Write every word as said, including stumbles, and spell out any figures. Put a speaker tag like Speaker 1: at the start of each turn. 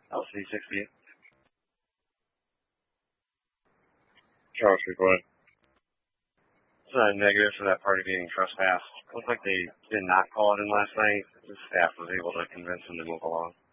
Speaker 1: L C sixty-eight.
Speaker 2: Charles reporting.
Speaker 1: It's a negative for that party being trespassed. Looks like they did not call it in last night. The staff was able to convince them to move along.